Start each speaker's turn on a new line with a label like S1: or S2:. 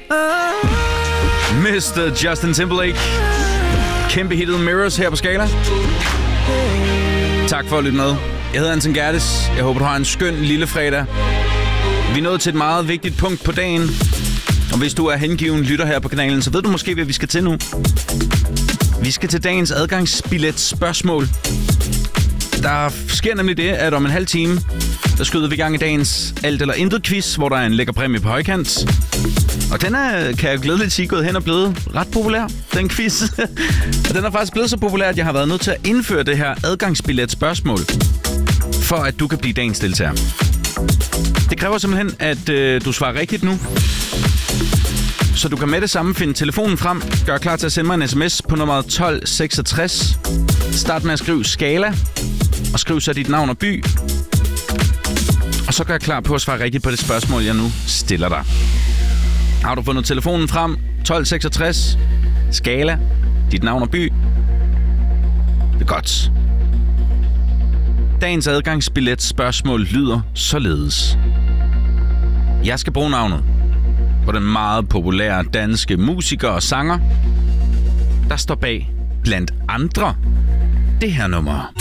S1: Mr. Justin Timberlake. Kæmpe hittet Mirrors her på Skala. Tak for at lytte med. Jeg hedder Anton Gerdes. Jeg håber, du har en skøn lille fredag. Vi er nået til et meget vigtigt punkt på dagen. Og hvis du er hengiven lytter her på kanalen, så ved du måske, hvad vi skal til nu. Vi skal til dagens adgangsbillet spørgsmål. Der sker nemlig det, at om en halv time, der skyder vi i gang i dagens alt eller intet quiz, hvor der er en lækker præmie på højkant. Og den er, kan jeg glædeligt sige, gået hen og blevet ret populær, den quiz. Og den er faktisk blevet så populær, at jeg har været nødt til at indføre det her adgangsbillet spørgsmål, for at du kan blive dagens deltager. Det kræver simpelthen, at du svarer rigtigt nu. Så du kan med det samme finde telefonen frem, gør klar til at sende mig en sms på nummeret 1266. Start med at skrive Skala, og skriv så dit navn og by. Og så gør klar på at svare rigtigt på det spørgsmål, jeg nu stiller dig. Har du fundet telefonen frem? 1266. Skala, dit navn og by. Det er godt. Dagens adgangsbillet spørgsmål lyder således. Jeg skal bruge navnet på den meget populære danske musiker og sanger, der står bag blandt andre det her nummer.